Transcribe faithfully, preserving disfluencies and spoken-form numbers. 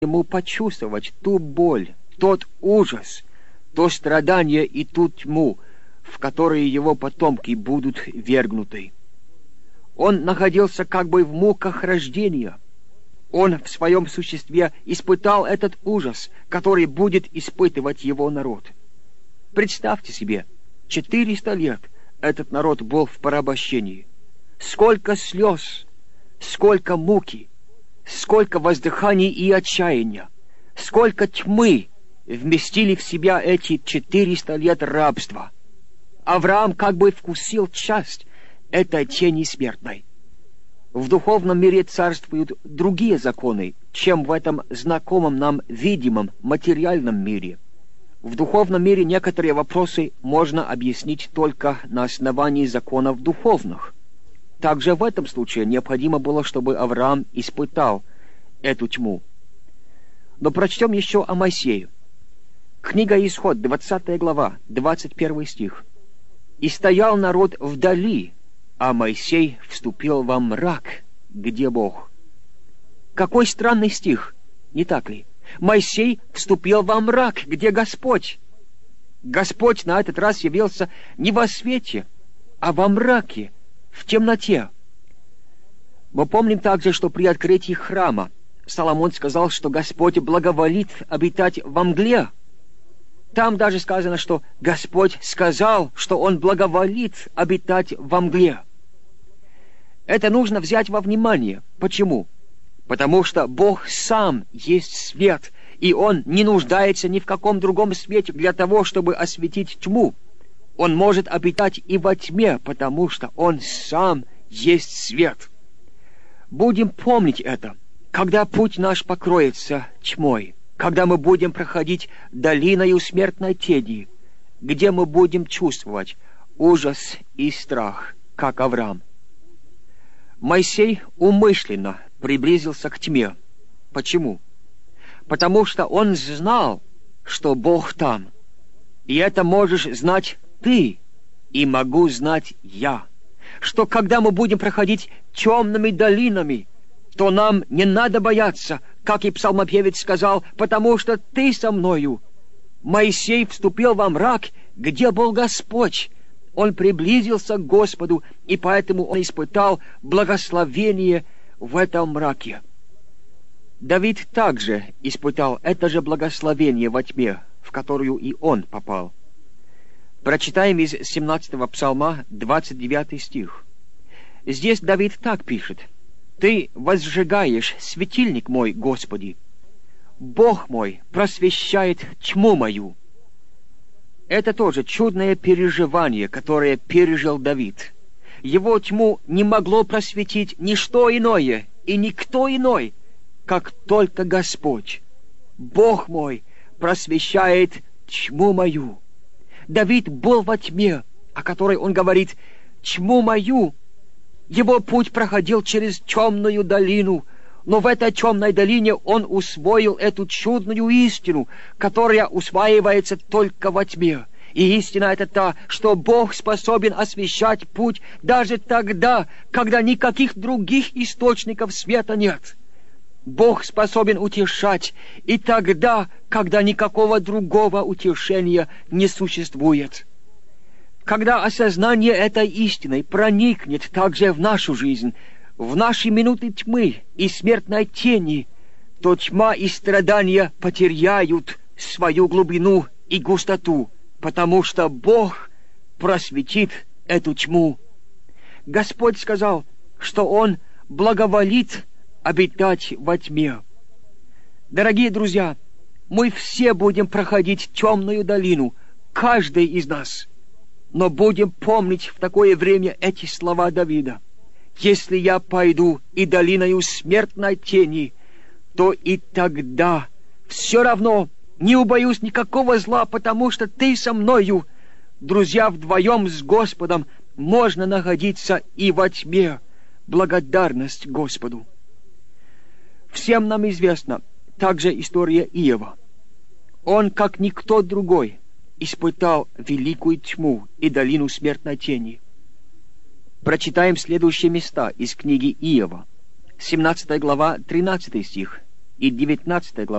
ему почувствовать ту боль, тот ужас, то страдание и ту тьму, в которые его потомки будут вергнуты. Он находился как бы в муках рождения. Он в своем существе испытал этот ужас, который будет испытывать его народ. Представьте себе, четыреста лет этот народ был в порабощении. Сколько слез, сколько муки, сколько воздыханий и отчаяния, сколько тьмы вместили в себя эти четыреста лет рабства. Авраам как бы вкусил часть этой тени смертной. В духовном мире царствуют другие законы, чем в этом знакомом нам видимом материальном мире. В духовном мире некоторые вопросы можно объяснить только на основании законов духовных. Также в этом случае необходимо было, чтобы Авраам испытал эту тьму. Но прочтем еще о Моисее. Книга Исход, двадцатая глава, двадцать первый стих. «И стоял народ вдали, а Моисей вступил во мрак, где Бог». Какой странный стих, не так ли? Моисей вступил во мрак, где Господь. Господь на этот раз явился не во свете, а во мраке, в темноте. Мы помним также, что при открытии храма Соломон сказал, что Господь благоволит обитать во мгле. Там даже сказано, что Господь сказал, что Он благоволит обитать во мгле. Это нужно взять во внимание. Почему? Потому что Бог сам есть свет, и Он не нуждается ни в каком другом свете для того, чтобы осветить тьму. Он может обитать и во тьме, потому что Он сам есть свет. Будем помнить это, когда путь наш покроется тьмой, когда мы будем проходить долиною смертной тени, где мы будем чувствовать ужас и страх, как Авраам. Моисей умышленно приблизился к тьме. Почему? Потому что он знал, что Бог там. И это можешь знать ты, и могу знать я, что когда мы будем проходить темными долинами, то нам не надо бояться, как и псалмопевец сказал, потому что ты со мною. Моисей вступил во мрак, где был Господь. Он приблизился к Господу, и поэтому он испытал благословение в этом мраке. Давид также испытал это же благословение во тьме, в которую и он попал. Прочитаем из семнадцатого псалма двадцать девятый стих. Здесь Давид так пишет: «Ты возжигаешь светильник мой, Господи. Бог мой просвещает тьму мою». Это тоже чудное переживание, которое пережил Давид. Его тьму не могло просветить ничто иное и никто иной, как только Господь. Бог мой просвещает тьму мою. Давид был во тьме, о которой он говорит «тьму мою». Его путь проходил через темную долину, но в этой темной долине он усвоил эту чудную истину, которая усваивается только во тьме. И истина это та, что Бог способен освещать путь даже тогда, когда никаких других источников света нет. Бог способен утешать и тогда, когда никакого другого утешения не существует. Когда осознание этой истины проникнет также в нашу жизнь, в наши минуты тьмы и смертной тени, то тьма и страдания потеряют свою глубину и густоту, потому что Бог просветит эту тьму. Господь сказал, что Он благоволит обитать во тьме. Дорогие друзья, мы все будем проходить темную долину, каждый из нас. Но будем помнить в такое время эти слова Давида: «Если я пойду и долиною смертной тени, то и тогда все равно не убоюсь никакого зла, потому что ты со мною». Друзья, вдвоем с Господом можно находиться и во тьме. Благодарность Господу. Всем нам известна также история Иова. Он, как никто другой, испытал великую тьму и долину смертной тени. Прочитаем следующие места из книги Иова. семнадцатая глава, тринадцатый стих. и девятнадцатая глава.